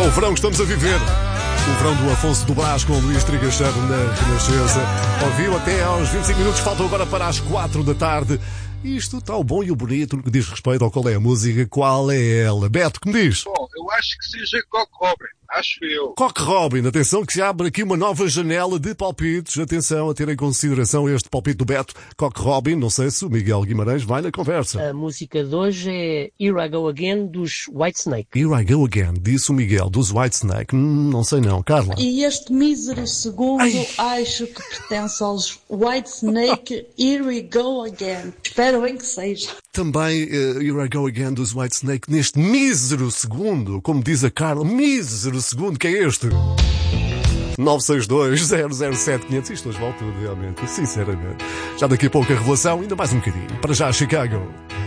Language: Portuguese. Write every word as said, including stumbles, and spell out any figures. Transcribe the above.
o verão que estamos a viver. O verão do Afonso do Brás com o Luís Trigacheiro na Renascença. Ouviu até aos vinte e cinco minutos, faltam agora para as quatro da tarde. Isto está o bom e o bonito no que diz respeito ao qual é a música, qual é ela. Beto, que me diz? Bom, eu acho que seja Cock Robin, acho eu. Cock Robin, atenção que se abre aqui uma nova janela de palpites. Atenção a ter em consideração este palpite do Beto. Cock Robin, não sei se o Miguel Guimarães vai na conversa. A música de hoje é Here I Go Again dos Whitesnake. Here I Go Again, disse o Miguel, dos Whitesnake. Hum, não sei não, Carla. E este mísero segundo Ai. acho que pertence aos Whitesnake. Here we go again. Espero bem que seja. Também uh, Here I Go Again dos Whitesnake neste mísero segundo, como diz a Carla, mísero segundo, que é este? nove seis dois, zero zero sete, quinhentos. Isto hoje vale tudo, realmente, sinceramente. Já daqui a pouco a revelação, ainda mais um bocadinho. Para já, Chicago.